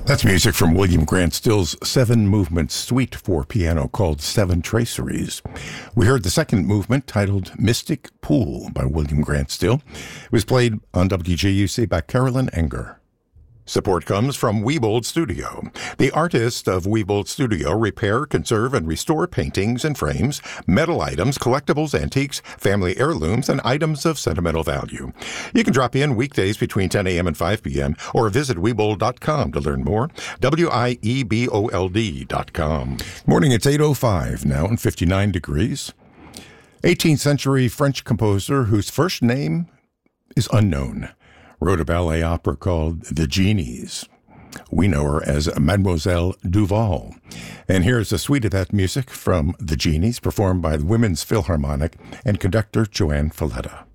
That's music from William Grant Still's seven-movement suite for piano called Seven Traceries. We heard the second movement titled Mystic Pool by William Grant Still. It was played on WJUC by Carolyn Enger. Support comes from Wiebold Studio. The artists of Wiebold Studio repair, conserve, and restore paintings and frames, metal items, collectibles, antiques, family heirlooms, and items of sentimental value. You can drop in weekdays between 10 a.m. and 5 p.m. or visit Wiebold.com to learn more. WIEBOLD.com. Morning, it's 8:05 now and 59 degrees. 18th century French composer whose first name is unknown wrote a ballet opera called The Genies. We know her as Mademoiselle Duval. And here's a suite of that music from The Genies, performed by the Women's Philharmonic and conductor Joanne Falletta.